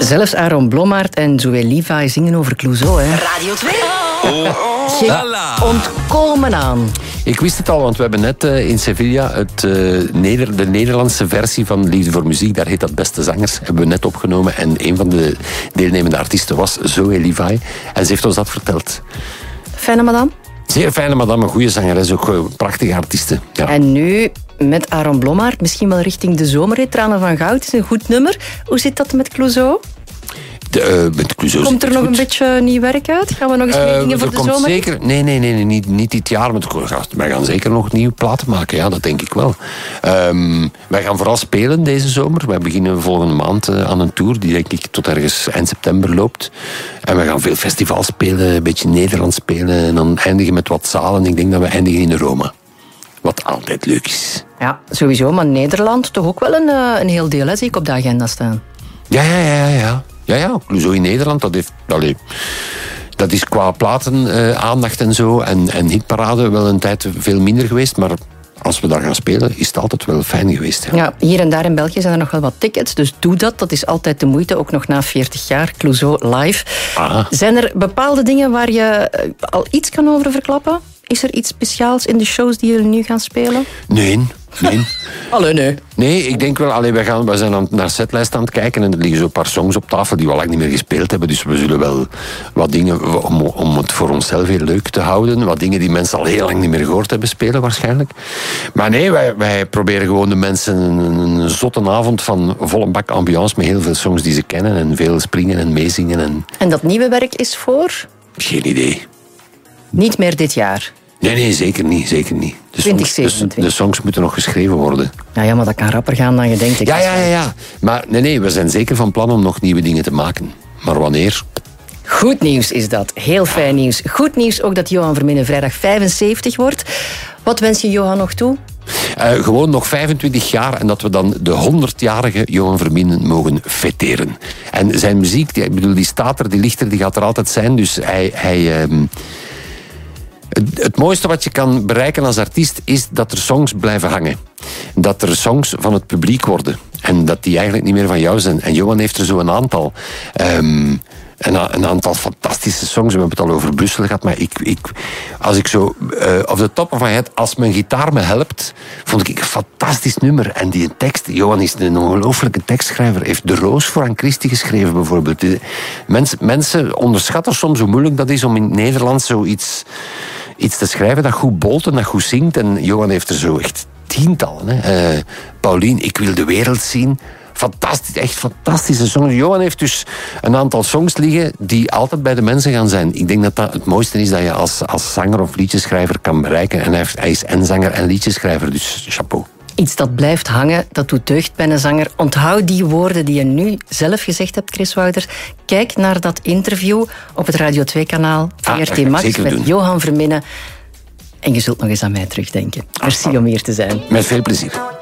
Zelfs Aaron Blommaert en Zoe Levi zingen over Clouseau. Hè. Radio 2. Geen ontkomen aan. Ik wist het al, want we hebben net in Sevilla de Nederlandse versie van Liefde voor Muziek, daar heet dat Beste Zangers, hebben we net opgenomen. En een van de deelnemende artiesten was Zoe Levi. En ze heeft ons dat verteld. Fijne madame? Zeer fijne madame, een goede zangeres, ook een prachtige artiesten. Ja. En nu met Aaron Blommaert, misschien wel richting de zomerrit, Tranen van Goud, is een goed nummer. Hoe zit dat met Clouseau? Met Clouseau komt er nog een beetje nieuw werk uit? Gaan we nog eens meer dingen voor de zomer? Zeker, nee, niet dit jaar. Maar wij gaan zeker nog nieuwe platen maken, ja, dat denk ik wel. Wij gaan vooral spelen deze zomer. Wij beginnen volgende maand aan een tour die denk ik tot ergens eind september loopt. En wij gaan veel festivals spelen, een beetje Nederlands spelen en dan eindigen met wat zalen. Ik denk dat we eindigen in Rome. Wat altijd leuk is. Ja, sowieso, maar Nederland toch ook wel een heel deel, hè, zie ik op de agenda staan. Ja, Clouseau in Nederland, dat is qua platen aandacht en zo en hitparade wel een tijd veel minder geweest, maar als we daar gaan spelen is het altijd wel fijn geweest. Ja, hier en daar in België zijn er nog wel wat tickets, dus doe dat. Dat is altijd de moeite, ook nog na 40 jaar, Clouseau live. Aha. Zijn er bepaalde dingen waar je al iets kan over verklappen? Is er iets speciaals in de shows die jullie nu gaan spelen? Nee. Allee, nee. Nee, ik denk wel, we zijn naar setlijst aan het kijken en er liggen zo'n paar songs op tafel die we al lang niet meer gespeeld hebben. Dus we zullen wel wat dingen, om het voor onszelf heel leuk te houden, wat dingen die mensen al heel lang niet meer gehoord hebben spelen waarschijnlijk. Maar nee, wij proberen gewoon de mensen een zotte avond van volle bak ambiance met heel veel songs die ze kennen en veel springen en meezingen. En dat nieuwe werk is voor? Geen idee. Niet meer dit jaar? Nee, zeker niet. 2027. De songs moeten nog geschreven worden. Ja, maar dat kan rapper gaan dan je denkt. Ja. Maar nee, we zijn zeker van plan om nog nieuwe dingen te maken. Maar wanneer? Goed nieuws is dat. Heel fijn nieuws. Goed nieuws ook dat Johan Verminnen vrijdag 75 wordt. Wat wens je Johan nog toe? Gewoon nog 25 jaar en dat we dan de 100-jarige Johan Verminnen mogen fêteren. En zijn muziek, die staat er, die ligt er, die gaat er altijd zijn. Dus het mooiste wat je kan bereiken als artiest is dat er songs blijven hangen. Dat er songs van het publiek worden. En dat die eigenlijk niet meer van jou zijn. En Johan heeft er zo een aantal. Een aantal fantastische songs. We hebben het al over Brussel gehad. Maar als ik zo off the top of my head, als mijn gitaar me helpt, vond ik een fantastisch nummer. En die tekst, Johan is een ongelooflijke tekstschrijver. Heeft De Roos voor Anne Christie geschreven bijvoorbeeld. Mensen onderschatten soms hoe moeilijk dat is om in het Nederlands zoiets te schrijven dat goed bolt en dat goed zingt. En Johan heeft er zo echt tientallen. Paulien, Ik wil de wereld zien. Fantastisch, echt fantastische songs. Johan heeft dus een aantal songs liggen die altijd bij de mensen gaan zijn. Ik denk dat dat het mooiste is dat je als zanger of liedjeschrijver kan bereiken. En hij is en zanger en liedjeschrijver, dus chapeau. Iets dat blijft hangen, dat doet deugd bij een zanger. Onthoud die woorden die je nu zelf gezegd hebt, Chris Wouters. Kijk naar dat interview op het Radio 2-kanaal VRT Max met Johan Verminnen. En je zult nog eens aan mij terugdenken. Merci om hier te zijn. Met veel plezier.